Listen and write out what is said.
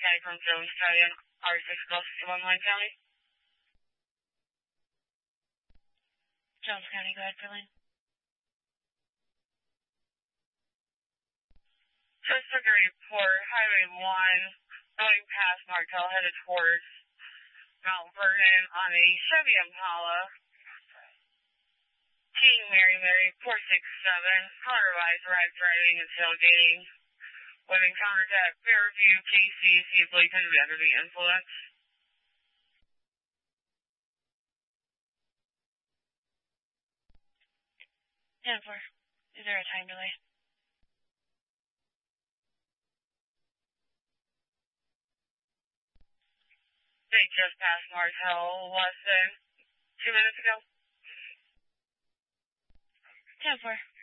County from Jones County and R6 Gulf to Lane County. Jones County, go ahead for lane. Just took a report, Highway 1, going past Martel, headed towards Mount Vernon on a Chevy Impala. King Mary 467, otherwise arrived driving and tailgating. When encountered at Fairview, KC, he believed him to be under the influence. 10-4. Is there a time delay? They just passed Martel less than 2 minutes ago. 10-4.